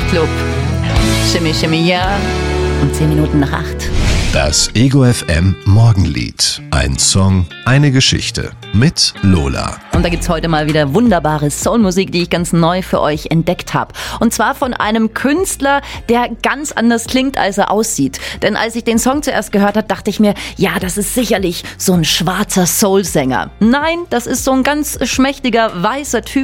Nachtclub. Shimmy, shimmy, ja. Um 10 Minuten nach 8. Das Ego FM Morgenlied. Ein Song, eine Geschichte. Mit Lola. Und da gibt's heute mal wieder wunderbare Soulmusik, die ich ganz neu für euch entdeckt habe. Und zwar von einem Künstler, der ganz anders klingt, als er aussieht. Denn als ich den Song zuerst gehört habe, dachte ich mir, ja, das ist sicherlich so ein schwarzer Soulsänger. Nein, das ist so ein ganz schmächtiger, weißer Typ.